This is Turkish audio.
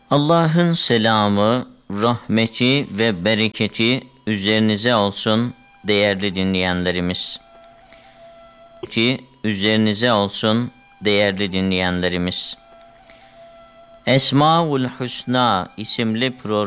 Allah'ın selamı, rahmeti ve bereketi üzerinize olsun değerli dinleyenlerimiz. Üzerinize olsun değerli dinleyenlerimiz. Esmaül Hüsna isimli program